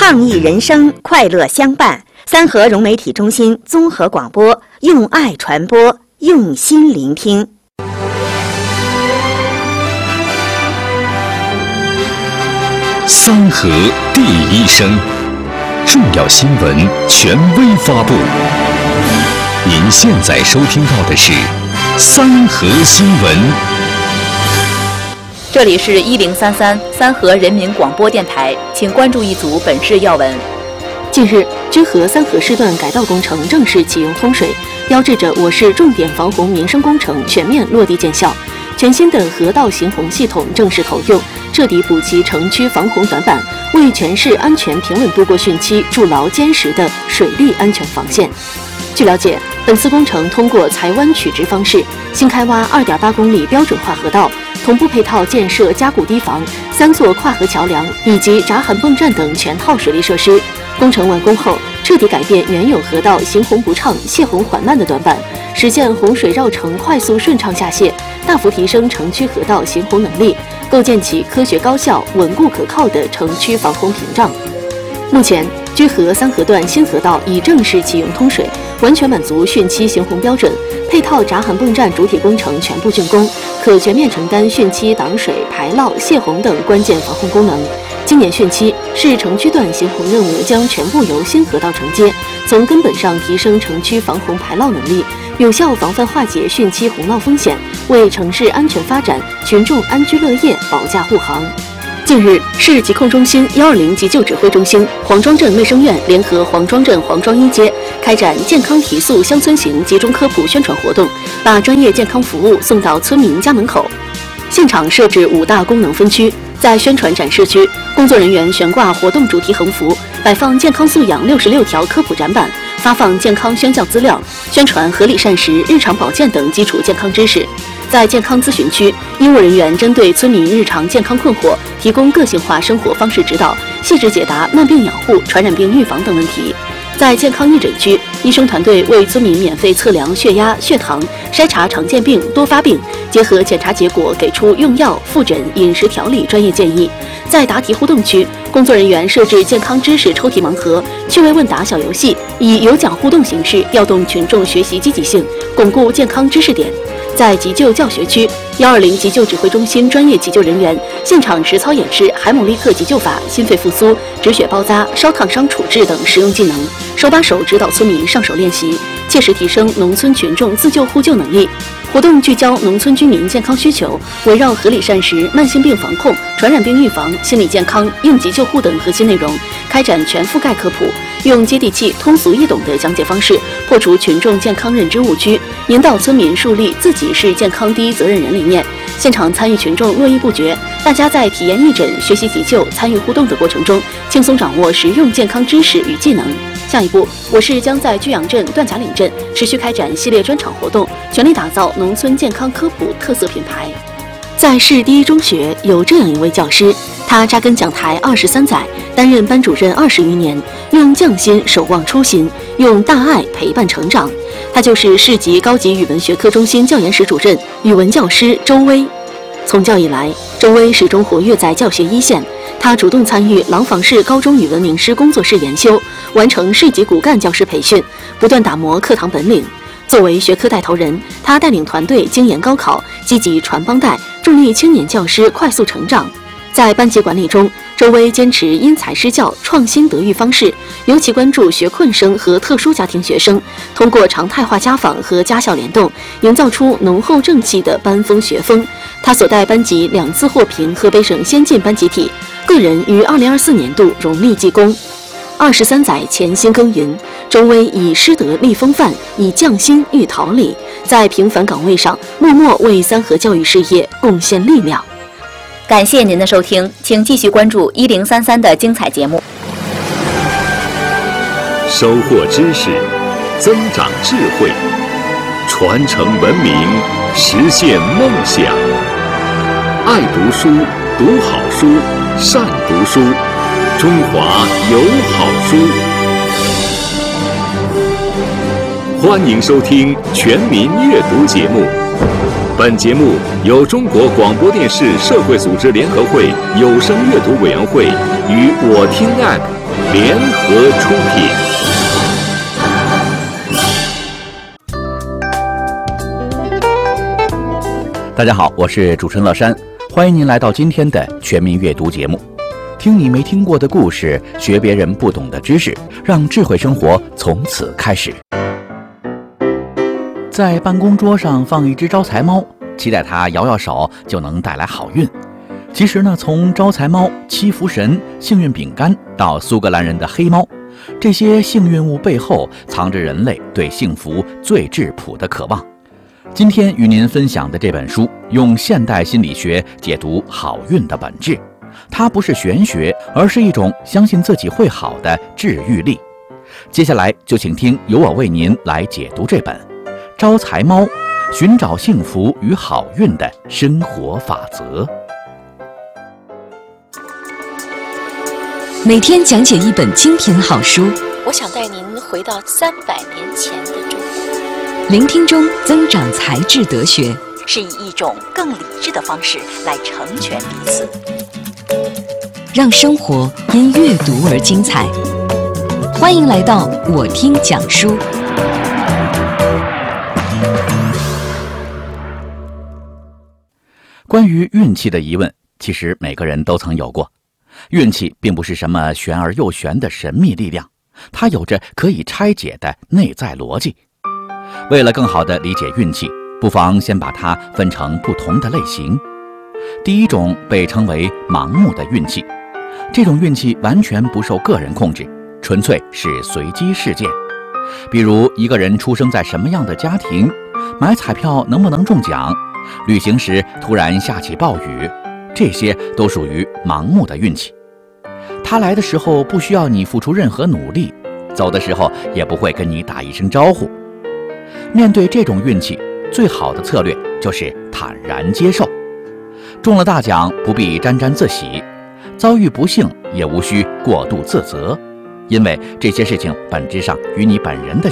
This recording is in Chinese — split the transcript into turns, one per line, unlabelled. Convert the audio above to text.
抗疫人生，快乐相伴。三河融媒体中心综合广播，用爱传播，用心聆听。
三河第一声，重要新闻权威发布。您现在收听到的是三河新闻。
这里是1033三河人民广播电台，请关注一组本市要闻。
近日，居河三河市段改道工程正式启用通水，标志着我市重点防洪民生工程全面落地见效。全新的河道行洪系统正式投用，彻底补齐城区防洪短板，为全市安全平稳度过汛期筑牢坚实的水利安全防线。据了解，本次工程通过裁湾取直方式，新开挖2.8公里标准化河道，同步配套建设加固堤防、3座跨河桥梁以及闸涵泵站等全套水利设施。工程完工后，彻底改变原有河道行洪不畅、泄洪缓慢的短板，实现洪水绕城快速顺畅下泄，大幅提升城区河道行洪能力，构建起科学高效、稳固可靠的城区防洪屏障。目前，居河三河段新河道已正式启用通水，完全满足汛期行洪标准，配套闸涵泵站主体工程全部竣工，可全面承担汛期挡水、排涝、泄洪等关键防洪功能。今年汛期，市城区段行洪任务将全部由新河道承接，从根本上提升城区防洪排涝能力，有效防范化解汛期洪涝风险，为城市安全发展、群众安居乐业保驾护航。近日，市疾控中心120急救指挥中心、黄庄镇卫生院联合黄庄镇黄庄一街开展健康提速乡村行集中科普宣传活动，把专业健康服务送到村民家门口。现场设置5大功能分区，在宣传展示区，工作人员悬挂活动主题横幅，摆放健康素养66条科普展板，发放健康宣教资料，宣传合理膳食、日常保健等基础健康知识。在健康咨询区，医务人员针对村民日常健康困惑，提供个性化生活方式指导，细致解答慢病养护、传染病预防等问题。在健康义诊区，医生团队为村民免费测量血压、血糖，筛查常见病、多发病，结合检查结果给出用药、复诊、饮食调理专业建议。在答题互动区，工作人员设置健康知识抽题盲盒、趣味问答小游戏，以有奖互动形式调动群众学习积极性，巩固健康知识点。在急救教学区，120急救指挥中心专业急救人员现场实操演示海姆立克急救法、心肺复苏、止血包扎、烧烫伤处置等实用技能，手把手指导村民上手练习，切实提升农村群众自救互救能力。活动聚焦农村居民健康需求，围绕合理膳食、慢性病防控、传染病预防、心理健康、应急救护等核心内容，开展全覆盖科普，用接地气、通俗易懂的讲解方式，破除群众健康认知误区，引导村民树立自己是健康第一责任人理念。现场参与群众络绎不绝，大家在体验义诊、学习急救、参与互动的过程中，轻松掌握实用健康知识与技能。下一步，我市将在居阳镇、段甲岭镇持续开展系列专场活动，全力打造农村健康科普特色品牌。在市第一中学有这样一位教师，他扎根讲台23载，担任班主任20余年，用匠心守望初心，用大爱陪伴成长。他就是市级高级语文学科中心教研室主任、语文教师周薇。从教以来，周薇始终活跃在教学一线。他主动参与廊坊市高中语文名师工作室研修，完成市级骨干教师培训，不断打磨课堂本领。作为学科带头人，他带领团队精研高考，积极传帮带，助力青年教师快速成长。在班级管理中，周薇坚持因材施教、创新德育方式，尤其关注学困生和特殊家庭学生，通过常态化家访和家校联动，营造出浓厚正气的班风学风。他所带班级2次获评河北省先进班集体，个人于2024年度荣立技工。23载潜心耕耘，周薇以师德立风范，以匠心育桃李，在平凡岗位上默默为三河教育事业贡献力量。
感谢您的收听，请继续关注1033的精彩节目。
收获知识，增长智慧，传承文明，实现梦想。爱读书，读好书，善读书，中华有好书。欢迎收听全民阅读节目。本节目由中国广播电视社会组织联合会有声阅读委员会与我听 App 联合出品。
大家好，我是主持人乐山，欢迎您来到今天的全民阅读节目。听你没听过的故事，学别人不懂的知识，让智慧生活从此开始。在办公桌上放一只招财猫，期待它摇摇手就能带来好运。其实呢，从招财猫、七福神、幸运饼干到苏格兰人的黑猫，这些幸运物背后藏着人类对幸福最质朴的渴望。今天与您分享的这本书，用现代心理学解读好运的本质。它不是玄学，而是一种相信自己会好的治愈力。接下来就请听由我为您来解读这本《招财猫：寻找幸福与好运的生活法则》。
每天讲解一本精品好书，
我想带您回到300年前的中国。
聆听中增长才智德学，
是以一种更理智的方式来成全彼此，
让生活因阅读而精彩。欢迎来到我听讲书。
关于运气的疑问，其实每个人都曾有过。运气并不是什么玄而又玄的神秘力量，它有着可以拆解的内在逻辑。为了更好地理解运气，不妨先把它分成不同的类型。第一种被称为盲目的运气，这种运气完全不受个人控制，纯粹是随机事件。比如一个人出生在什么样的家庭，买彩票能不能中奖，旅行时突然下起暴雨，这些都属于盲目的运气。它来的时候不需要你付出任何努力，走的时候也不会跟你打一声招呼。面对这种运气，最好的策略就是坦然接受。中了大奖不必沾沾自喜，遭遇不幸也无需过度自责，因为这些事情本质上与你本人的